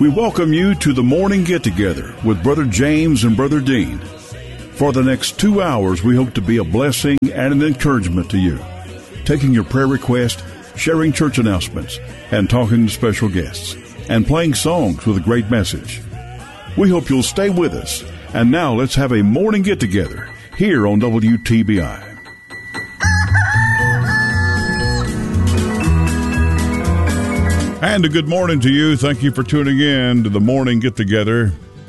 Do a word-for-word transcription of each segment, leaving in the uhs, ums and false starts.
We welcome you to the Morning Get-Together with Brother James and Brother Dean. For the next two hours, we hope to be a blessing and an encouragement to you, taking your prayer request, sharing church announcements, and talking to special guests, and playing songs with a great message. We hope you'll stay with us. And now let's have a Morning Get-Together here on W T B I. And a good morning to you. Thank you for tuning in to the Morning Get-Together.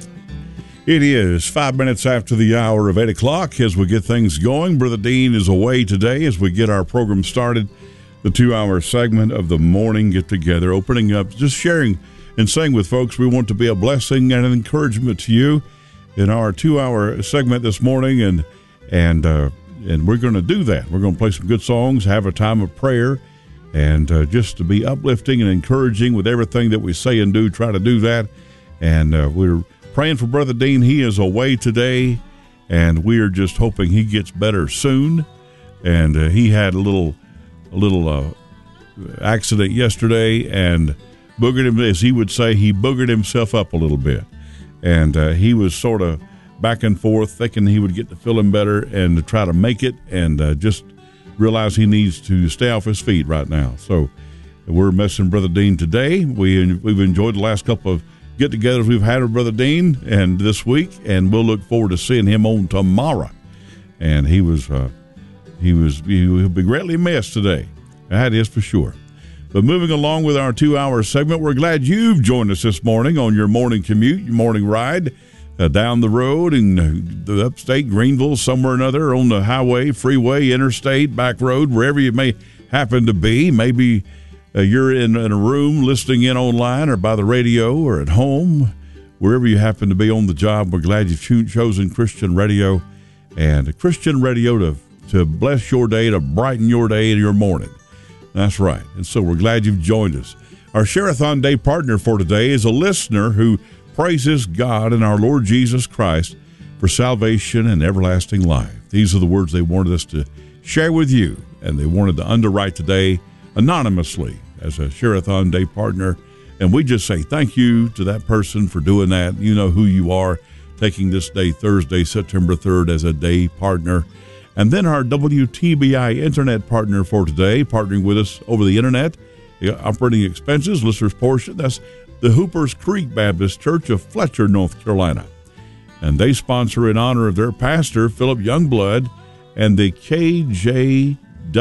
It is five minutes after the hour of eight o'clock as we get things going. Brother Dean is away today as we get our program started. The two-hour segment of the Morning Get-Together, opening up, just sharing and saying with folks, we want to be a blessing and an encouragement to you in our two-hour segment this morning. And, and, uh, and we're going to do that. We're going to play some good songs, have a time of prayer, and uh, just to be uplifting and encouraging with everything that we say and do, try to do that. And uh, we're praying for Brother Dean. He is away today, and we are just hoping he gets better soon. And uh, he had a little a little uh, accident yesterday and boogered him, as he would say, he boogered himself up a little bit. And uh, he was sort of back and forth, thinking he would get to feeling better and to try to make it, and uh, just realize he needs to stay off his feet right now. So we're missing Brother Dean today. We, we've enjoyed the last couple of get-togethers we've had with Brother Dean and this week, and we'll look forward to seeing him on tomorrow. And he was, uh, he was, he'll be greatly missed today. That is for sure. But moving along with our two-hour segment, we're glad you've joined us this morning on your morning commute, your morning ride. Uh, down the road in the upstate, Greenville, somewhere or another, on the highway, freeway, interstate, back road, wherever you may happen to be. Maybe uh, you're in, in a room listening in online or by the radio or at home, wherever you happen to be on the job. We're glad you've cho- chosen Christian radio, and Christian radio to, to bless your day, to brighten your day and your morning. That's right. And so we're glad you've joined us. Our Share-a-thon Day partner for today is a listener who praises God and our Lord Jesus Christ for salvation and everlasting life. These are the words they wanted us to share with you, and they wanted to underwrite today anonymously as a Share-a-thon Day partner. And we just say thank you to that person for doing that. You know who you are, taking this day, Thursday, September third, as a day partner. And then our W T B I Internet partner for today, partnering with us over the Internet, the operating expenses, listeners portion, that's the Hoopers Creek Baptist Church of Fletcher, North Carolina. And they sponsor in honor of their pastor, Philip Youngblood, and the K J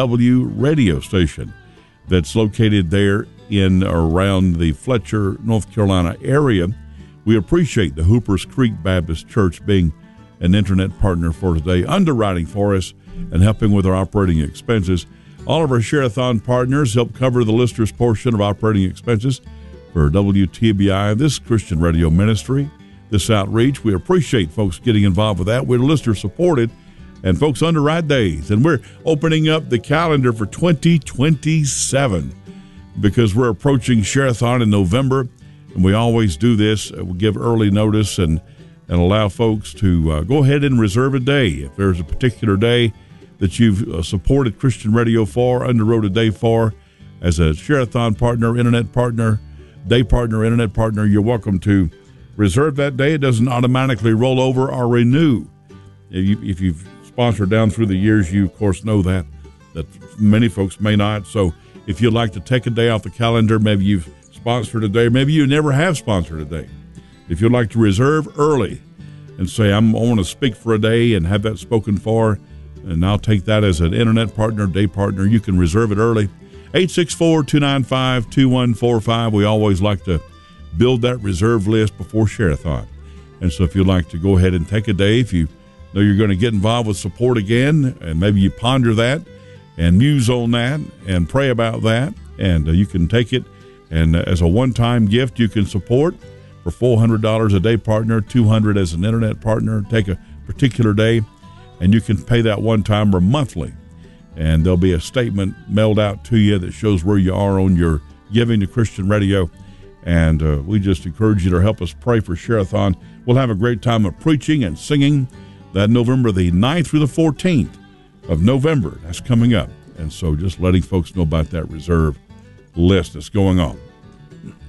W radio station that's located there in around the Fletcher, North Carolina area. We appreciate the Hoopers Creek Baptist Church being an internet partner for today, underwriting for us and helping with our operating expenses. All of our Share-a-thon partners help cover the listeners' portion of operating expenses for W T B I, this Christian radio ministry, this outreach. We appreciate folks getting involved with that. We're listener supported and folks underwrite days. And we're opening up the calendar for twenty twenty-seven because we're approaching Share-a-thon in November. And we always do this. We give early notice and, and allow folks to uh, go ahead and reserve a day. If there's a particular day that you've uh, supported Christian radio for, underwrote a day for, as a Share-a-thon partner, internet partner, day partner, internet partner, you're welcome to reserve that day. It doesn't automatically roll over or renew. If, you, if you've sponsored down through the years, you of course know that, that many folks may not. So if you'd like to take a day off the calendar, maybe you've sponsored a day, maybe you never have sponsored a day. If you'd like to reserve early and say, I'm, I want to speak for a day and have that spoken for, and I'll take that as an internet partner, day partner, you can reserve it early. eight six four, two nine five, two one four five. We always like to build that reserve list before Share-a-thon. And so if you'd like to go ahead and take a day, if you know you're going to get involved with support again, and maybe you ponder that and muse on that and pray about that, and uh, you can take it, and uh, as a one-time gift you can support for four hundred dollars a day partner, two hundred dollars as an internet partner. Take a particular day, and you can pay that one-time or monthly. And there'll be a statement mailed out to you that shows where you are on your giving to Christian radio. And uh, we just encourage you to help us pray for Share-a-thon. We'll have a great time of preaching and singing that November the ninth through the fourteenth of November. That's coming up. And so just letting folks know about that reserve list that's going on.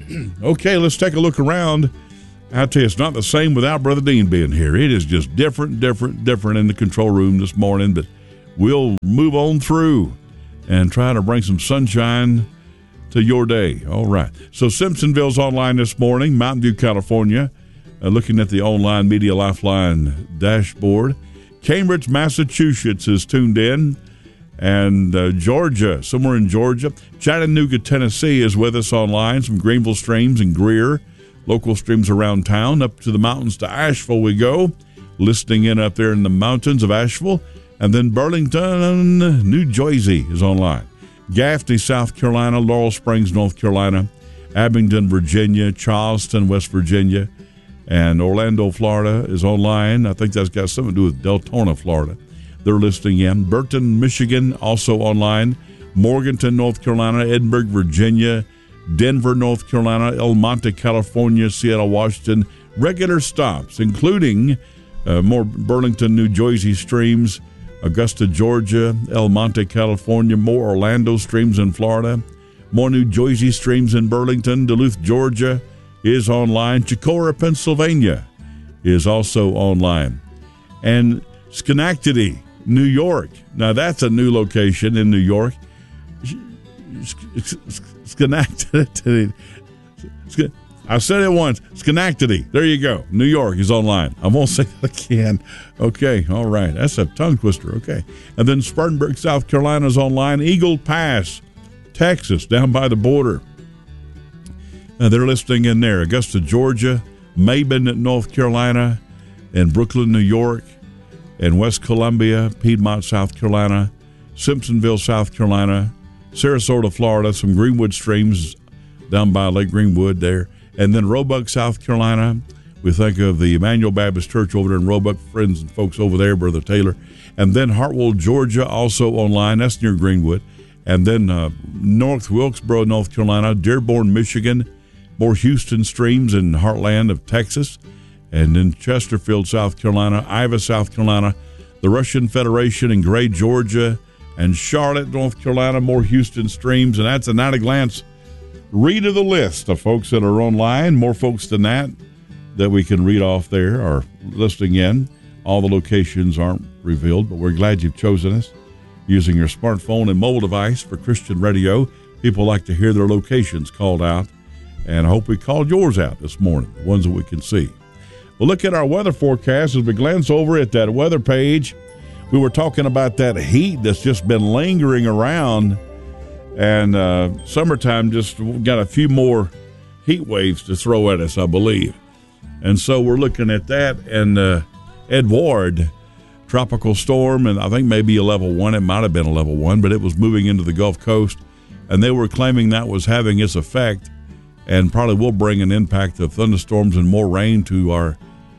Okay, let's take a look around. I tell you, it's not the same without Brother Dean being here. It is just different, different, different in the control room this morning, but we'll move on through and try to bring some sunshine to your day. All right. So Simpsonville's online this morning, Mountain View, California, uh, looking at the online Media Lifeline dashboard. Cambridge, Massachusetts is tuned in, and uh, Georgia, somewhere in Georgia. Chattanooga, Tennessee is with us online, some Greenville streams and Greer. Local streams around town. Up to the mountains to Asheville we go, listening in up there in the mountains of Asheville. And then Burlington, New Jersey is online. Gaffney, South Carolina, Laurel Springs, North Carolina, Abingdon, Virginia, Charleston, West Virginia, and Orlando, Florida is online. I think that's got something to do with Deltona, Florida. They're listening in. Burton, Michigan, also online. Morganton, North Carolina, Edinburgh, Virginia, Denver, North Carolina, El Monte, California, Seattle, Washington. Regular stops, including uh, more Burlington, New Jersey streams, Augusta, Georgia, El Monte, California, more Orlando streams in Florida, more New Jersey streams in Burlington. Duluth, Georgia is online. Chicora, Pennsylvania is also online. And Schenectady, New York. Now, that's a new location in New York. Schenectady. I said it once. Schenectady. There you go. New York is online. I won't say that again. Okay. All right. That's a tongue twister. Okay. And then Spartanburg, South Carolina is online. Eagle Pass, Texas, down by the border. Uh, they're listening in there. Augusta, Georgia, Mabin, North Carolina, and Brooklyn, New York, and West Columbia, Piedmont, South Carolina, Simpsonville, South Carolina, Sarasota, Florida, some Greenwood streams down by Lake Greenwood there. And then Roebuck, South Carolina. We think of the Emmanuel Baptist Church over there in Roebuck, friends and folks over there, Brother Taylor. And then Hartwell, Georgia, also online. That's near Greenwood. And then uh, North Wilkesboro, North Carolina, Dearborn, Michigan, more Houston streams in Heartland of Texas. And then Chesterfield, South Carolina, Iva, South Carolina, the Russian Federation in Gray, Georgia, and Charlotte, North Carolina, more Houston streams. And that's a night at a glance read of the list of folks that are online. More folks than that that we can read off there are listening in. All the locations aren't revealed, but we're glad you've chosen us using your smartphone and mobile device for Christian radio. People like to hear their locations called out, and I hope we called yours out this morning, the ones that we can see. We'll look at our weather forecast as we glance over at that weather page. We were talking about that heat that's just been lingering around, and uh, summertime just got a few more heat waves to throw at us, I believe. And so we're looking at that, and uh, Edward, tropical storm, and I think maybe a level one. It might have been a level one, but it was moving into the Gulf Coast, and they were claiming that was having its effect and probably will bring an impact of thunderstorms and more rain to our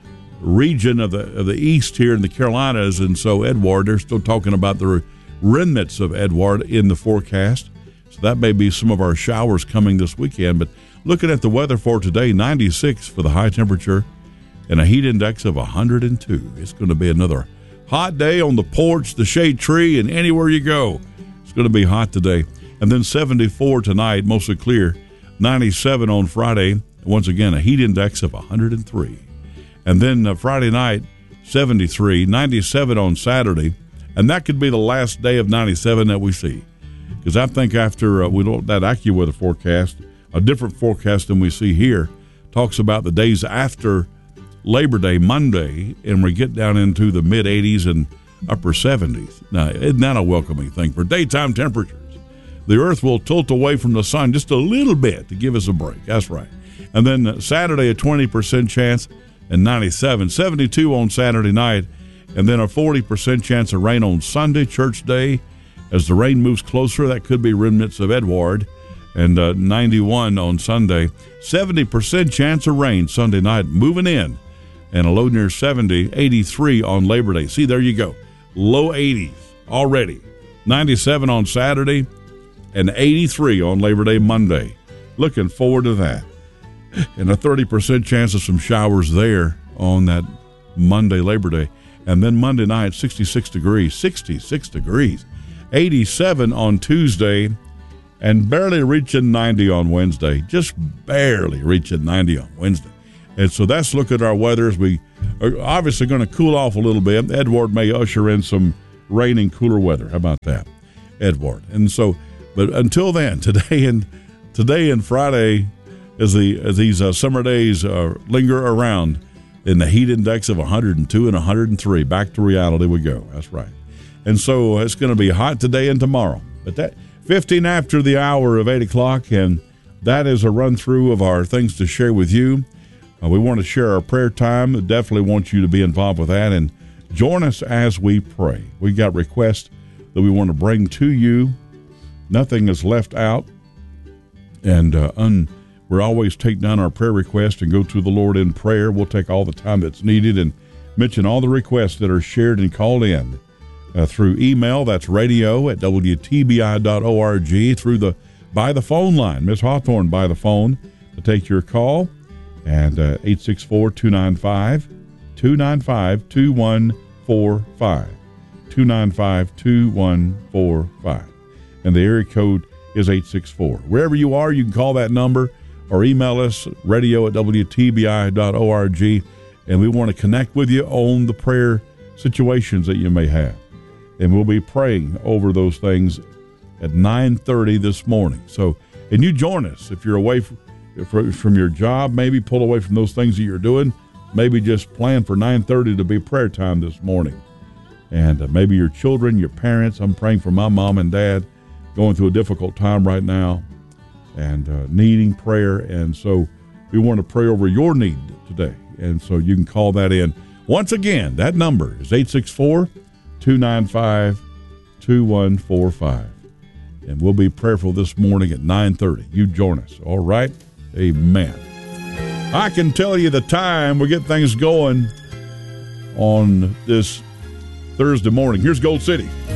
region of the of the east here in the Carolinas. And so Edward, they're still talking about the remnants of Edward in the forecast. So that may be some of our showers coming this weekend. But looking at the weather for today, ninety-six for the high temperature and a heat index of one hundred two. It's going to be another hot day on the porch, the shade tree, and anywhere you go. It's going to be hot today. And then seventy-four tonight, mostly clear. ninety-seven on Friday. Once again, a heat index of one hundred three. And then uh, Friday night, seventy-three. ninety-seven on Saturday. And that could be the last day of ninety-seven that we see. Because I think after uh, we don't, that AccuWeather forecast, a different forecast than we see here, talks about the days after Labor Day, Monday, and we get down into the mid-eighties and upper seventies. Now, isn't that a welcoming thing for daytime temperatures? The earth will tilt away from the sun just a little bit to give us a break. That's right. And then Saturday, a twenty percent chance and ninety-seven. seventy-two on Saturday night, and then a forty percent chance of rain on Sunday, church day. As the rain moves closer, that could be remnants of Edward. And uh, ninety-one on Sunday. seventy percent chance of rain Sunday night, moving in. And a low near seventy. eighty-three on Labor Day. See, there you go. Low eighties already. ninety-seven on Saturday. And eighty-three on Labor Day Monday. Looking forward to that. And a thirty percent chance of some showers there on that Monday, Labor Day. And then Monday night, sixty-six degrees. sixty-six degrees. eighty-seven on Tuesday. and barely reaching ninety on Wednesday. Just barely reaching ninety on Wednesday. And so that's look at our weather as we are obviously going to cool off a little bit. Edward may usher in some rain and cooler weather. How about that, Edward? And so, but until then, today and today and Friday, as the as these uh, summer days uh, linger around, in the heat index of one hundred two and one hundred three, back to reality we go. That's right. And so it's going to be hot today and tomorrow. But that fifteen after the hour of eight o'clock, and that is a run through of our things to share with you. Uh, we want to share our prayer time. Definitely want you to be involved with that and join us as we pray. We got requests that we want to bring to you. Nothing is left out, and uh, un, we're always take down our prayer request and go to the Lord in prayer. We'll take all the time that's needed and mention all the requests that are shared and called in uh, through email. That's radio at w t b i dot org, through the by the phone line. Miss Hawthorne by the phone to take your call. And uh, eight six four, two nine five, two nine five, two one four five, two nine five, two one four five. And the area code is eight six four. Wherever you are, you can call that number or email us, radio at w t b i dot org, and we want to connect with you on the prayer situations that you may have. And we'll be praying over those things at nine thirty this morning. So, and you join us if you're away from from your job, maybe pull away from those things that you're doing. Maybe just plan for nine thirty to be prayer time this morning. And uh, maybe your children, your parents. I'm praying for my mom and dad going through a difficult time right now and uh, needing prayer. And so we want to pray over your need today. And so you can call that in. Once again, that number is eight six four, two nine five, two one four five. And we'll be prayerful this morning at nine thirty. You join us. All right? Amen. I can tell you the time we get things going on this Thursday morning. Here's Gold City.